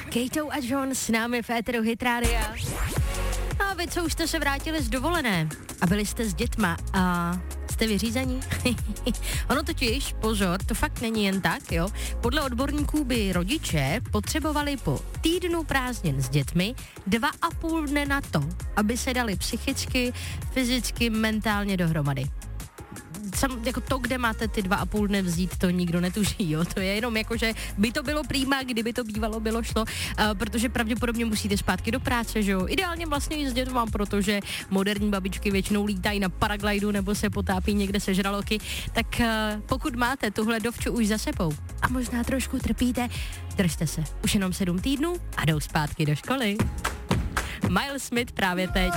Kejtou a John s námi v éteru Hit Rádia. A vy, co už jste se vrátili z dovolené a byli jste s dětma a jste vyřízení? Ono totiž, pozor, to fakt není jen tak, jo. Podle odborníků by rodiče potřebovali po týdnu prázdnin s dětmi 2,5 dne na to, aby se dali psychicky, fyzicky, mentálně dohromady. Jako to, kde máte ty 2,5 dne vzít, to nikdo netuší, jo. To je jenom jako, že by to bylo prýma, kdyby to bývalo, bylo šlo, protože pravděpodobně musíte zpátky do práce, že jo. Ideálně vlastně i s dětma, protože moderní babičky většinou lítají na paraglidu nebo se potápí někde se žraloky, tak pokud máte tuhle dovču už za sebou a možná trošku trpíte, držte se. Už jenom 7 týdnů a jdou zpátky do školy. Miles Smith právě teď.